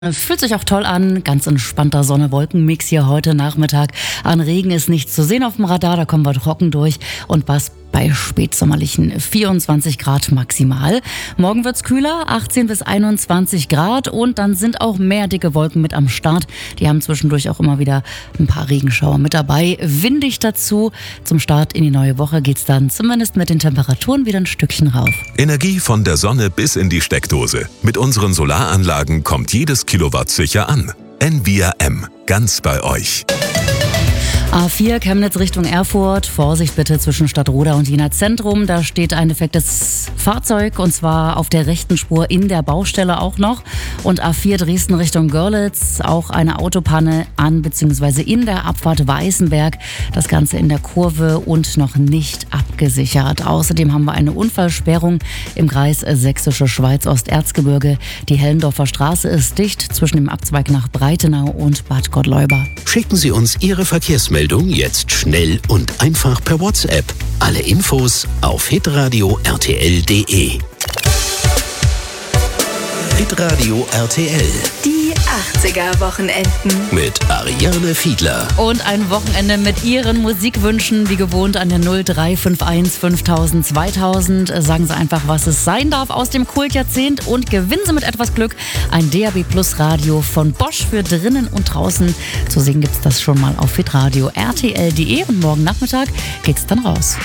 Fühlt sich auch toll an, ganz entspannter Sonne-Wolken-Mix hier heute Nachmittag. An Regen ist nichts zu sehen auf dem Radar, da kommen wir trocken durch und was bei spätsommerlichen 24 Grad maximal. Morgen wird's kühler, 18 bis 21 Grad und dann sind auch mehr dicke Wolken mit am Start. Die haben zwischendurch auch immer wieder ein paar Regenschauer mit dabei. Windig dazu. Zum Start in die neue Woche geht's dann zumindest mit den Temperaturen wieder ein Stückchen rauf. Energie von der Sonne bis in die Steckdose. Mit unseren Solaranlagen kommt jedes Kilowatt sicher an. Envia M. Ganz bei euch. A4 Chemnitz Richtung Erfurt. Vorsicht bitte zwischen Stadtroda und Jena Zentrum. Da steht ein defektes Fahrzeug und zwar auf der rechten Spur in der Baustelle auch noch. Und A4 Dresden Richtung Görlitz. Auch eine Autopanne an bzw. in der Abfahrt Weißenberg. Das Ganze in der Kurve und noch nicht abgesichert. Außerdem haben wir eine Unfallsperrung im Kreis Sächsische Schweiz Osterzgebirge. Die Hellendorfer Straße ist dicht zwischen dem Abzweig nach Breitenau und Bad Gottleuba. Schicken Sie uns Ihre Verkehrsmeldung jetzt schnell und einfach per WhatsApp. Alle Infos auf hitradio rtl.de. Hitradio RTL. Die 80er-Wochenenden. Mit Ariane Fiedler. Und ein Wochenende mit Ihren Musikwünschen, wie gewohnt an der 0351 5000 2000. Sagen Sie einfach, was es sein darf aus dem Kultjahrzehnt und gewinnen Sie mit etwas Glück ein DAB Plus Radio von Bosch für drinnen und draußen. Zu sehen gibt's das schon mal auf hitradio rtl.de und morgen Nachmittag geht's dann raus.